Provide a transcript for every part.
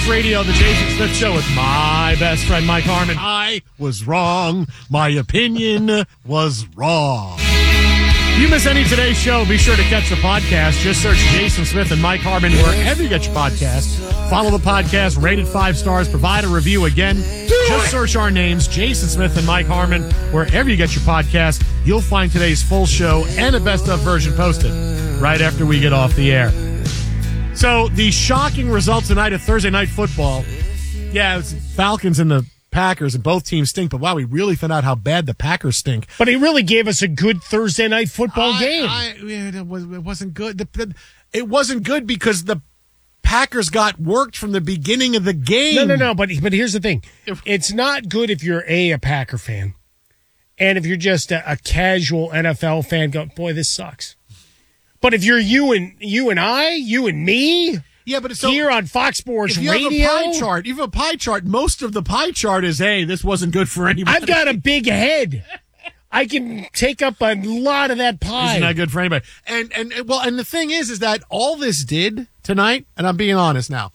Radio, the Jason Smith Show with my best friend Mike Harmon. I was wrong. My opinion was wrong. If you miss any of today's show, be sure to catch the podcast. Just search Jason Smith and Mike Harmon wherever you get your podcast. Follow the podcast, rate it 5 stars, provide a review again. Just search our names, Jason Smith and Mike Harmon, wherever you get your podcast. You'll find today's full show and a best of version posted right after we get off the air. So the shocking results tonight of Thursday Night Football. Yeah, it's Falcons and the Packers, and both teams stink, but wow, we really found out how bad the Packers stink. But he really gave us a good Thursday Night Football game. It wasn't good. It wasn't good because the Packers got worked from the beginning of the game. No. But here's the thing. It's not good if you're a Packer fan. And if you're just a casual NFL fan going, boy, this sucks. But if you're you and me, yeah, but it's here on Fox Sports Radio. You have a pie chart. Most of the pie chart is, hey, this wasn't good for anybody. I've got a big head. I can take up a lot of that pie. It's not good for anybody. And the thing is that all this did tonight, and I'm being honest now,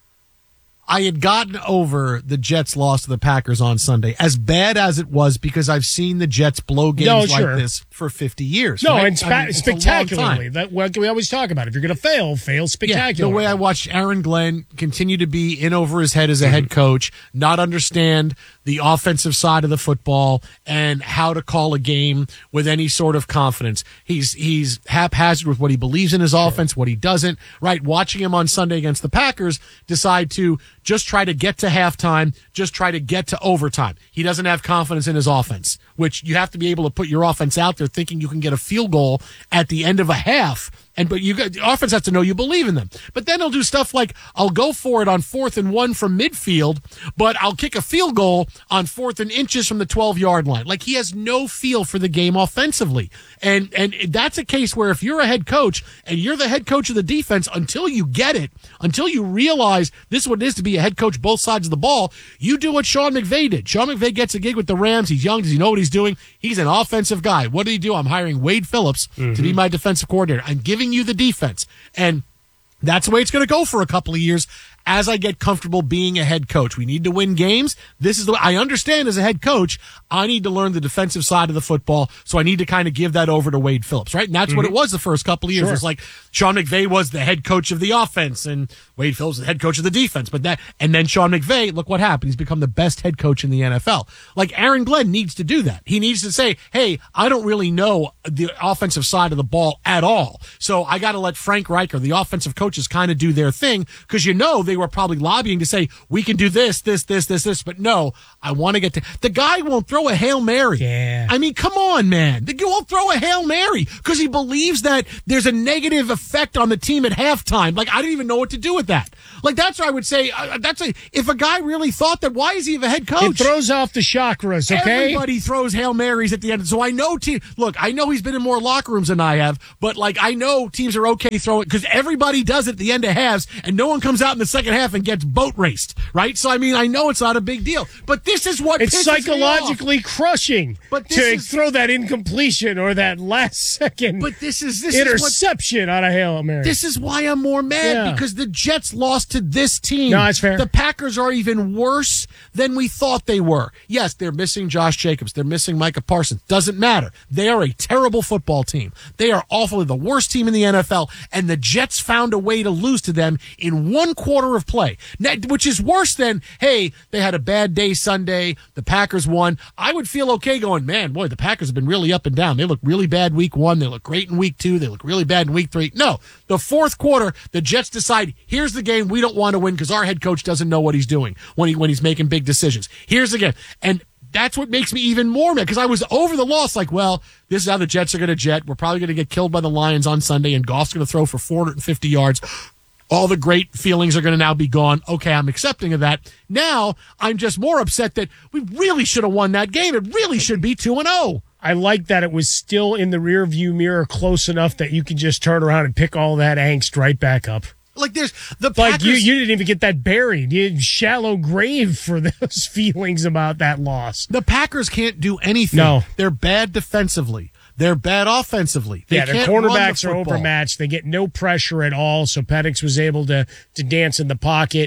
I had gotten over the Jets' loss to the Packers on Sunday, as bad as it was, because I've seen the Jets blow games like this for 50 years. No, right? and spectacularly. That's what we always talk about. If you're going to fail spectacularly. Yeah, the way I watched Aaron Glenn continue to be in over his head as a head coach, not understand the offensive side of the football and how to call a game with any sort of confidence. He's haphazard with what he believes in his offense, what he doesn't. Right, watching him on Sunday against the Packers decide to just try to get to halftime, just try to get to overtime. He doesn't have confidence in his offense, which you have to be able to put your offense out there thinking you can get a field goal at the end of a half. But the offense has to know you believe in them. But then he'll do stuff like, I'll go for it on 4th and 1 from midfield, but I'll kick a field goal on 4th and inches from the 12-yard line. Like, he has no feel for the game offensively. And that's a case where if you're a head coach and you're the head coach of the defense, until you get it, until you realize this is what it is to be a head coach both sides of the ball, you do what Sean McVay did. Sean McVay gets a gig with the Rams. He's young. Does he know what he's doing? He's an offensive guy. What did he do? I'm hiring Wade Phillips to be my defensive coordinator. I'm giving you the defense. And that's the way it's going to go for a couple of years as I get comfortable being a head coach. We need to win games. This is the way I understand as a head coach, I need to learn the defensive side of the football. So I need to kind of give that over to Wade Phillips, right? And that's what it was the first couple of years. Sure. It's like Sean McVay was the head coach of the offense and Wade Phillips was the head coach of the defense. And then Sean McVay, look what happened. He's become the best head coach in the NFL. Like, Aaron Glenn needs to do that. He needs to say, hey, I don't really know the offensive side of the ball at all. So I got to let Frank Reich, the offensive coaches, kind of do their thing, because they were probably lobbying to say, we can do this. But no, I want to get to... The guy won't throw a Hail Mary. Yeah. I mean, come on, man. The guy won't throw a Hail Mary because he believes that there's a negative effect on the team at halftime. Like, I don't even know what to do with that. Like, that's what I would say. If a guy really thought that, why is he the head coach? It throws off the chakras, okay? Everybody throws Hail Marys at the end. So I know I know he's been in more locker rooms than I have, but like, I know teams are okay throwing, because everybody does it at the end of halves, and no one comes out in the second half and gets boat raced, right? So, I mean, I know it's not a big deal, but this is what it's psychologically crushing to throw that incompletion or that last second interception on a Hail Mary. This is why I'm more mad, because the Jets lost to this team. No, it's fair. The Packers are even worse than we thought they were. Yes, they're missing Josh Jacobs. They're missing Micah Parsons. Doesn't matter. They are a terrible football team. They are awfully the worst team in the NFL, and the Jets found a way to lose to them in one quarter of play, which is worse than, hey, they had a bad day Sunday, the Packers won. I would feel okay going, man, boy, the Packers have been really up and down. They look really bad week 1. They look great in week 2. They look really bad in week 3. No, the fourth quarter, the Jets decide, here's the game we don't want to win because our head coach doesn't know what he's doing when he's making big decisions. Here's the game. And that's what makes me even more mad, because I was over the loss like, well, this is how the Jets are going to jet. We're probably going to get killed by the Lions on Sunday, and Goff's going to throw for 450 yards. All the great feelings are going to now be gone. Okay, I'm accepting of that. Now, I'm just more upset that we really should have won that game. It really should be 2-0. I like that it was still in the rearview mirror close enough that you can just turn around and pick all that angst right back up. Like, there's the Packers. Like, you didn't even get that buried. You had shallow grave for those feelings about that loss. The Packers can't do anything. No. They're bad defensively. They're bad offensively. Their cornerbacks are overmatched. They get no pressure at all, so Penix was able to dance in the pocket.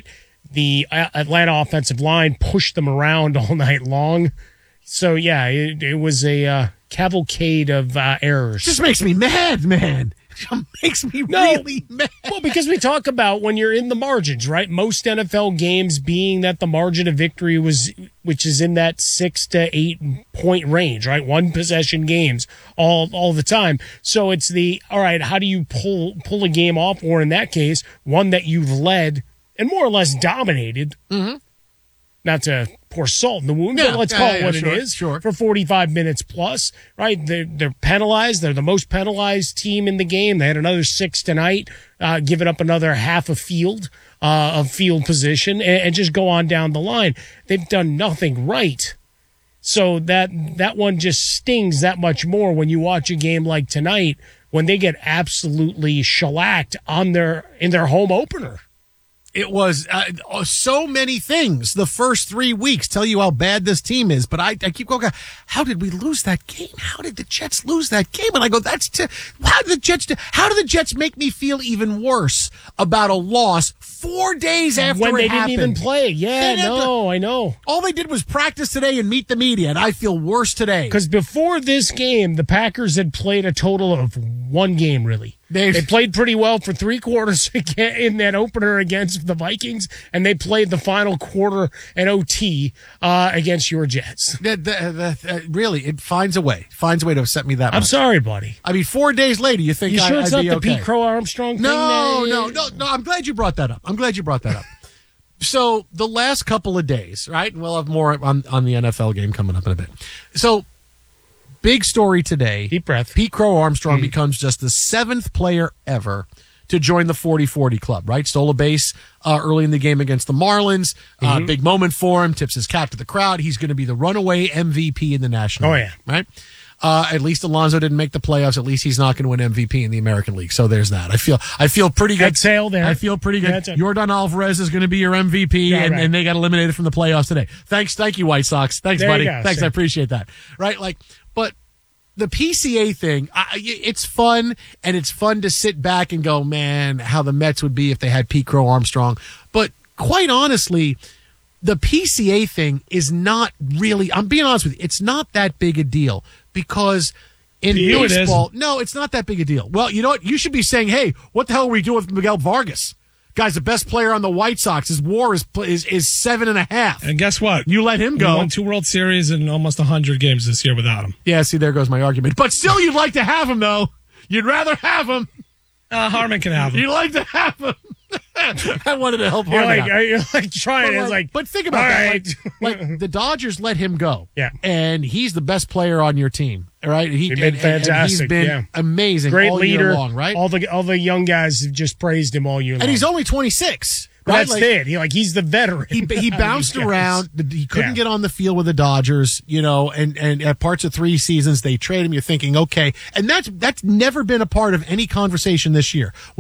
the Atlanta offensive line pushed them around all night long. So, yeah, it was a cavalcade of errors. Just makes me mad, man. It makes me really mad. Well, because we talk about when you're in the margins, right? Most NFL games being that the margin of victory which is in that 6 to 8 point range, right? One possession games all the time. So it's all right, how do you pull a game off? Or in that case, one that you've led and more or less dominated. Mm-hmm. Not to pour salt in the wound, but let's call it what it is. Sure. For 45 minutes plus, right? They're penalized. They're the most penalized team in the game. They had another 6 tonight, giving up another half a field of field position, and just go on down the line. They've done nothing right. So that one just stings that much more when you watch a game like tonight when they get absolutely shellacked in their home opener. It was so many things. The first 3 weeks tell you how bad this team is. But I keep going, how did we lose that game? How did the Jets lose that game? And I go, how did the Jets make me feel even worse about a loss 4 days after when they happened? Didn't even play. Yeah, I know. All they did was practice today and meet the media, and I feel worse today. Because before this game, the Packers had played a total of one game, really. They played pretty well for 3 quarters in that opener against the Vikings, and they played the final quarter and OT against your Jets. Really, it finds a way to upset me that much. I'm sorry, buddy. I mean, 4 days later, you think you sure it's I'd not be the okay. Pete Crow Armstrong thing? No. I'm glad you brought that up. So the last couple of days, right? And we'll have more on the NFL game coming up in a bit. So big story today. Deep breath. Pete Crow Armstrong becomes just the 7th player ever to join the 40-40 club, right? Stole a base early in the game against the Marlins. Big moment for him. Tips his cap to the crowd. He's going to be the runaway MVP in the National League, right? At least Alonso didn't make the playoffs. At least he's not going to win MVP in the American League. So there's that. I feel pretty good. Exhale there. I feel pretty good. Yordan Alvarez is going to be your MVP, and they got eliminated from the playoffs today. Thank you, White Sox. Thanks, buddy. Thanks, I appreciate that. Right, but the PCA thing, it's fun, and it's fun to sit back and go, man, how the Mets would be if they had Pete Crow Armstrong. But quite honestly, the PCA thing is not really, I'm being honest with you, it's not that big a deal because in baseball, no, it's not that big a deal. Well, you know what? You should be saying, hey, what the hell are we doing with Miguel Vargas? Guy's the best player on the White Sox. His WAR is 7.5. And guess what? You let him go. He won 2 World Series and almost 100 games this year without him. Yeah, see, there goes my argument. But still, you'd like to have him, though. You'd rather have him. Harmon can have him. You'd like to have him. I wanted to help Harmon out. You're like trying. But think about that. Like the Dodgers let him go. Yeah. And he's the best player on your team. Right? He's been fantastic. He's been amazing. Great all leader. Year long, right? All the young guys have just praised him all year long. And he's only 26. Right? That's it. He's the veteran. He bounced around. He couldn't get on the field with the Dodgers, and at parts of 3 seasons they trade him. You're thinking, okay, and that's never been a part of any conversation this year.